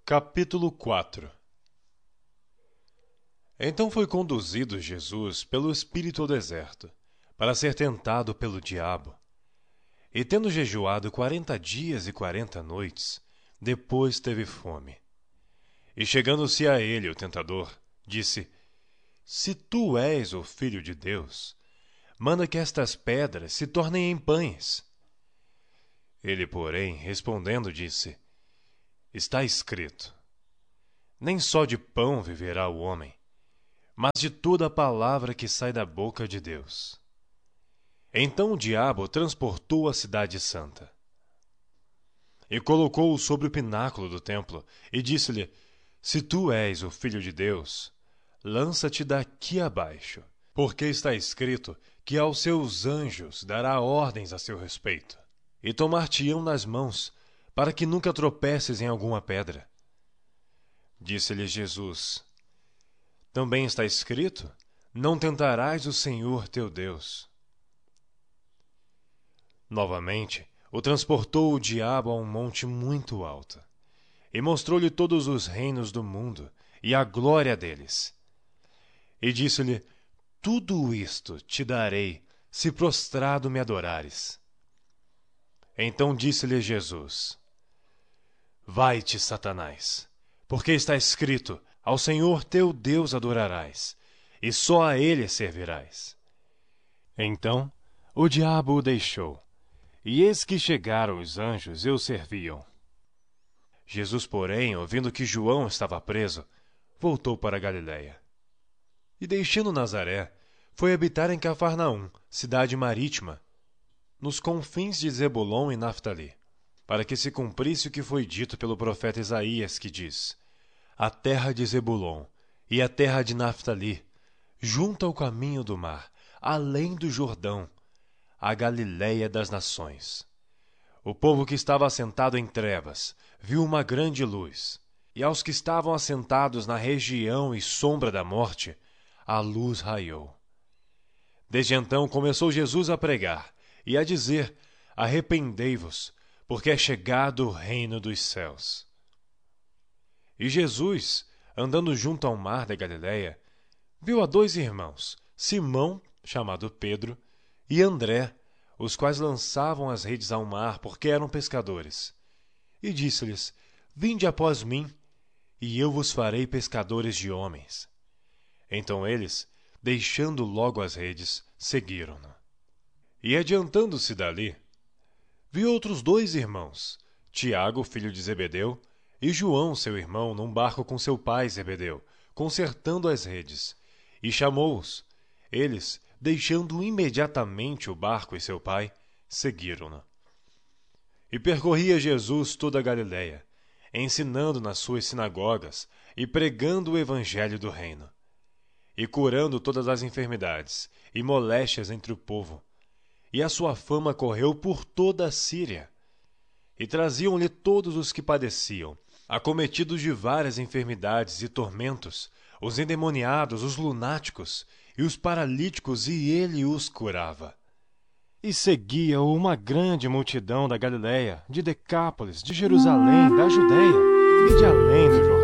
Capítulo 4. Então foi conduzido Jesus pelo Espírito ao deserto, para ser tentado pelo diabo. E tendo jejuado 40 dias e 40 noites, depois teve fome. E chegando-se a ele o tentador, disse: Se tu és o Filho de Deus, manda que estas pedras se tornem em pães. Ele, porém, respondendo, disse: Está escrito: Nem só de pão viverá o homem, mas de toda a palavra que sai da boca de Deus. Então o diabo transportou a cidade santa e colocou-o sobre o pináculo do templo e disse-lhe: Se tu és o Filho de Deus, lança-te daqui abaixo, porque está escrito que aos seus anjos dará ordens a seu respeito, e tomar-te-ão nas mãos, para que nunca tropeces em alguma pedra. Disse-lhe Jesus: Também está escrito: Não tentarás o Senhor teu Deus. Novamente, o transportou o diabo a um monte muito alto, e mostrou-lhe todos os reinos do mundo e a glória deles. E disse-lhe: Tudo isto te darei, se prostrado me adorares. Então disse-lhe Jesus: Vai-te, Satanás, porque está escrito: Ao Senhor teu Deus adorarás, e só a ele servirás. Então o diabo o deixou, e eis que chegaram os anjos e o serviam. Jesus, porém, ouvindo que João estava preso, voltou para a Galiléia. E deixando Nazaré, foi habitar em Cafarnaum, cidade marítima, nos confins de Zebulon e Naftali, para que se cumprisse o que foi dito pelo profeta Isaías, que diz: A terra de Zebulon e a terra de Naftali, junto ao caminho do mar, além do Jordão, a Galiléia das nações. O povo que estava assentado em trevas viu uma grande luz, e aos que estavam assentados na região e sombra da morte, a luz raiou. Desde então começou Jesus a pregar e a dizer: Arrependei-vos, porque é chegado o reino dos céus. E Jesus, andando junto ao mar da Galiléia, viu a 2 irmãos, Simão, chamado Pedro, e André, os quais lançavam as redes ao mar, porque eram pescadores. E disse-lhes: Vinde após mim, e eu vos farei pescadores de homens. Então eles, deixando logo as redes, seguiram-no. E adiantando-se dali, viu outros 2 irmãos, Tiago, filho de Zebedeu, e João, seu irmão, num barco com seu pai Zebedeu, consertando as redes, e chamou-os. Eles, deixando imediatamente o barco e seu pai, seguiram-no. E percorria Jesus toda a Galiléia, ensinando nas suas sinagogas e pregando o evangelho do reino, e curando todas as enfermidades e moléstias entre o povo. E a sua fama correu por toda a Síria. E traziam-lhe todos os que padeciam, acometidos de várias enfermidades e tormentos, os endemoniados, os lunáticos e os paralíticos, e ele os curava. E seguia-o uma grande multidão da Galiléia, de Decápolis, de Jerusalém, da Judéia e de além do Jordão.